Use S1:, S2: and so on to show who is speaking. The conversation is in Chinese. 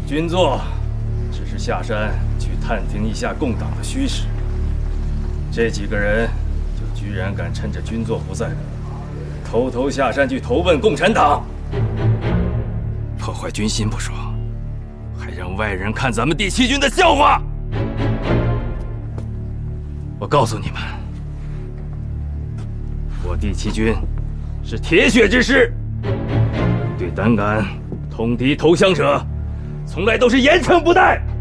S1: 军座只是下山去探听一下共党的虚实，这几个人就居然敢趁着军座不在，偷偷下山去投奔共产党，破坏军心不说，还让外人看咱们第7军的笑话。我告诉你们，我第7军是铁血之师，对胆敢通敌投降者，从来都是严惩不贷。